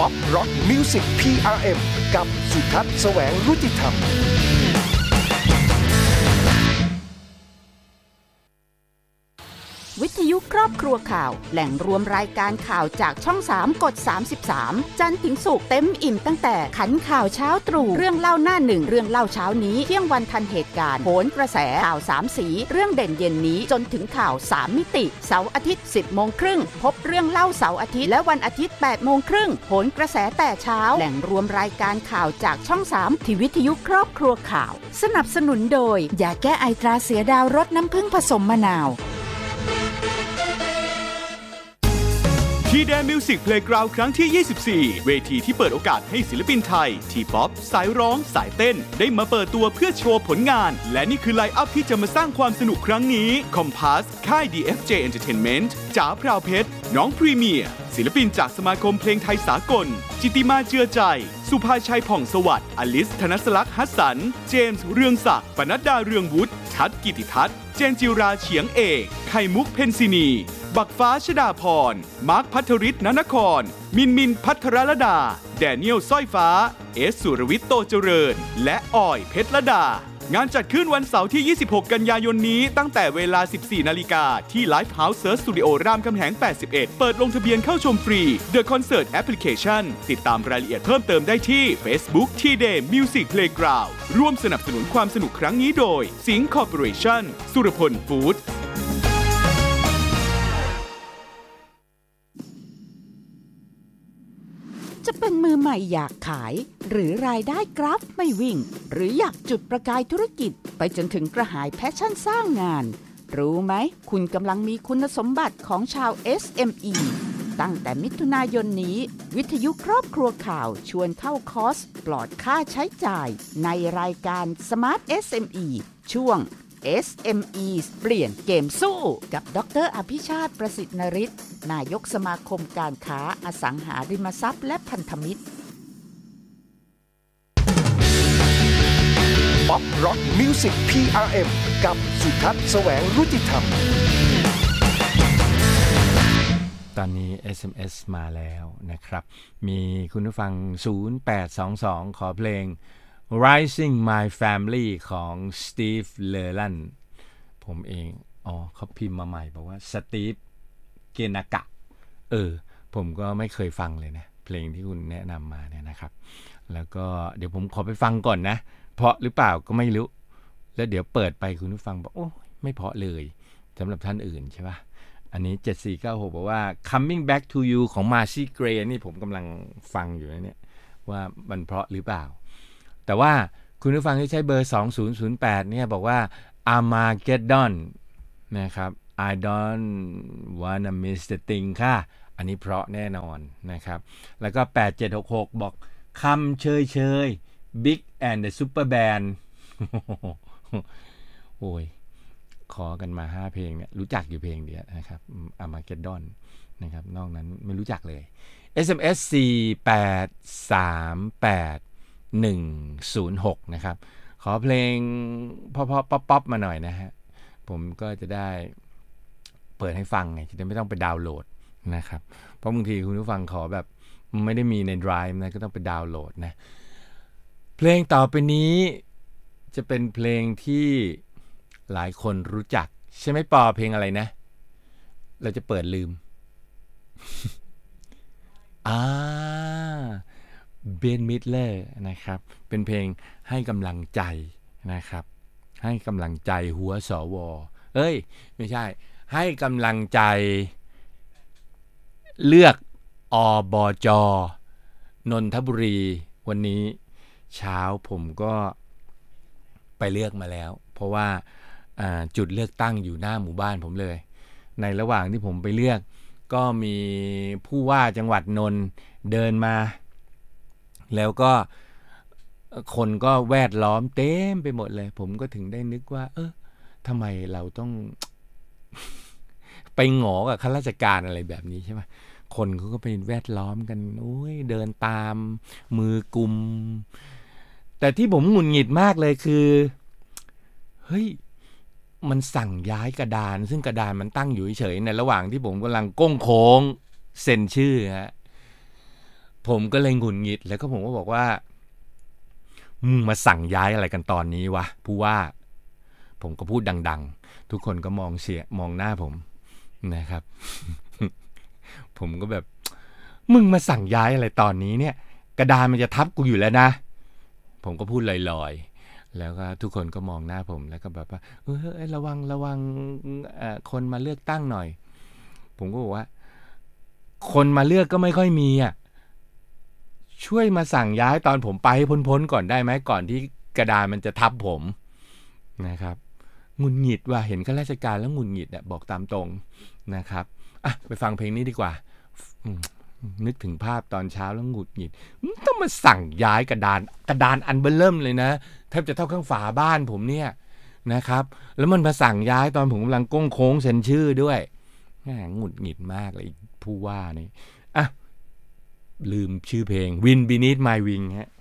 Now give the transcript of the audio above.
Pop Rock Music PRM กับสุทัศน์แสวงรุจิธรรมวิทยุครอบครัวข่าวแหล่งรวมรายการข่าวจากช่อง3กด33จันทร์ถึงศุกร์เต็มอิ่มตั้งแต่ขันข่าวเช้าตรู่เรื่องเล่าหน้าหนึ่งเรื่องเล่าเช้านี้เที่ยงวันทันเหตุการณ์โหนกระแสข่าว3สีเรื่องเด่นเย็นนี้จนถึงข่าว3มิติเสาร์อาทิตย์ 10:30 นพบเรื่องเล่าเสาร์อาทิตย์และวันอาทิตย์ 8:30 นโหนกระแสแต่เช้าแหล่งรวมรายการข่าวจากช่อง3ที่วิทยุครอบครัวข่าวสนับสนุนโดยยาแก้ไอตราเสือดาวรสน้ำผึ้งผสมมะนาวทีแดนมิวสิกเพลย์กราวด์ครั้งที่ 24 เวทีที่เปิดโอกาสให้ศิลปินไทยทีป๊อปสายร้องสายเต้นได้มาเปิดตัวเพื่อโชว์ผลงานและนี่คือไลน์อัพที่จะมาสร้างความสนุกครั้งนี้คอมพาสค่าย DFJ Entertainment จ๋าพราวเพชรน้องพรีเมียร์ศิลปินจากสมาคมเพลงไทยสากลจิติมาเจือใจสุภาชัยผ่องสวัสดิ์อลิสธนสลักษณ์ฮัสสันเจมส์เรืองศักดิ์ปนัดดาเรืองวุฒิทัศน์กิติทัศน์เจนจิราเฉียงเอกไข่มุกเพนซินีบักฟ้าชดาพรมาร์คพัทริศนนครมินพัทรลดาแดเนียลสร้อยฟ้าเอสสุรวิทย์โตเจริญและออยเพชรลดางานจัดขึ้นวันเสาร์ที่ 26 กันยายนนี้ตั้งแต่เวลา 14 นาฬิกาที่ Live House Search Studio รามคำแหง 81 เปิดลงทะเบียนเข้าชมฟรี The Concert Application ติดตามรายละเอียดเพิ่มเติมได้ที่ Facebook T-Day Music Playground ร่วมสนับสนุนความสนุกครั้งนี้โดยสิงห์คอร์ปอเรชั่นสุรพลฟู้ดจะเป็นมือใหม่อยากขายหรือรายได้กราฟไม่วิ่งหรืออยากจุดประกายธุรกิจไปจนถึงกระหายแพชชั่นสร้างงานรู้ไหมคุณกำลังมีคุณสมบัติของชาว SME ตั้งแต่มิถุนายนนี้วิทยุครอบครัวข่าวชวนเข้าคอร์สปลอดค่าใช้จ่ายในรายการ Smart SME ช่วง SME เปลี่ยนเกมสู้กับดร.อภิชาติประสิทธิ์นฤทธิ์นายกสมาคมการค้าอสังหาริมทรัพย์และพันธมิตร Pop Rock Music PRM กับสุทัศน์แสวงรุจิธรรมตอนนี้ SMS มาแล้วนะครับมีคุณผู้ฟัง0822ขอเพลง Rising My Family ของ Steve Leland ผมเองเขาพิมพ์มาใหม่บอกว่า Steve เกนากะผมก็ไม่เคยฟังเลยนะเพลงที่คุณแนะนำมาเนี่ยนะครับแล้วก็เดี๋ยวผมขอไปฟังก่อนนะเพราะหรือเปล่าก็ไม่รู้แล้วเดี๋ยวเปิดไปคุณผู้ฟังบอกโอ้ไม่เพราะเลยสำหรับท่านอื่นใช่ป่ะอันนี้7496บอกว่า Coming Back to You ของ Marcy Gray นี่ผมกำลังฟังอยู่นะเนี่ยว่ามันเพราะหรือเปล่าแต่ว่าคุณผู้ฟังที่ใช้เบอร์2008เนี่ยบอกว่า Armageddon นะครับ I don't wanna miss the thing ค่ะอันนี้เพราะแน่นอนนะครับแล้วก็8766บอกคำเชย Big and the Super Band โอ้ยขอกันมา5เพลงเนี่ยรู้จักอยู่เพลงเดียวนะครับ Armageddon นะครับนอกนั้นไม่รู้จักเลย SMS 4838106นะครับขอเพลงพอป๊อปมาหน่อยนะฮะผมก็จะได้เปิดให้ฟังไงจะได้ไม่ต้องไปดาวน์โหลดนะครับเพราะบางทีคุณผู้ฟังขอแบบไม่ได้มีใน Drive นะก็ต้องไปดาวน์โหลดนะเพลงต่อไปนี้จะเป็นเพลงที่หลายคนรู้จักใช่ไหมปอเพลงอะไรนะเราจะเปิดลืมเบนมิดเลอร์นะครับเป็นเพลงให้กำลังใจนะครับให้กำลังใจหัวสวไม่ใช่ให้กำลังใจเลือกอบจ.นนทบุรีวันนี้เช้าผมก็ไปเลือกมาแล้วเพราะว่าจุดเลือกตั้งอยู่หน้าหมู่บ้านผมเลยในระหว่างที่ผมไปเลือกก็มีผู้ว่าจังหวัดนนท์เดินมาแล้วก็คนก็แวดล้อมเต็มไปหมดเลยผมก็ถึงได้นึกว่าทำไมเราต้อง ไปหงอกับข้าราชการอะไรแบบนี้ใช่ไหมคนเขาก็ไปแวดล้อมกันโอ้ยเดินตามมือกุมแต่ที่ผมหงุดหงิดมากเลยคือเฮ้ยมันสั่งย้ายกระดานซึ่งกระดานมันตั้งอยู่เฉยๆในระหว่างที่ผมกำลังก้งโค้งเซ็นชื่อฮะผผมก็เลยหงุดหงิดแล้วก็ผมก็บอกว่ามึงมาสั่งย้ายอะไรกันตอนนี้วะผู้ว่าผมก็พูดดังๆทุกคนก็มองหน้าผมนะครับ ผมก็แบบมึงมาสั่งย้ายอะไรตอนนี้เนี่ยกระดานมันจะทับกูอยู่แล้วนะผมก็พูดลอยๆแล้วก็ทุกคนก็มองหน้าผมแล้วก็แบบว่าระวังคนมาเลือกตั้งหน่อยผมก็บอกว่าคนมาเลือกก็ไม่ค่อยมีอ่ะช่วยมาสั่งย้ายตอนผมไปให้พ้นๆก่อนได้ไหมก่อนที่กระดานมันจะทับผมนะครับหงุดหงิดว่าเห็นข้าราชการแล้วหงุดหงิดอ่ะบอกตามตรงนะครับอ่ะไปฟังเพลงนี้ดีกว่านึกถึงภาพตอนเช้าแล้วหงุดหงิดต้องมาสั่งย้ายกระดานอันเบอร์เริ่มเลยนะแทบจะเท่าข้างฝาบ้านผมเนี่ยนะครับแล้วมันมาสั่งย้ายตอนผมกำลังก้งโค้งเซ็นชื่อด้วยหงุดหงิดมากเลยผู้ว่านี่อ่ะลืมชื่อเพลง Wind Beneath My Wing ฮะ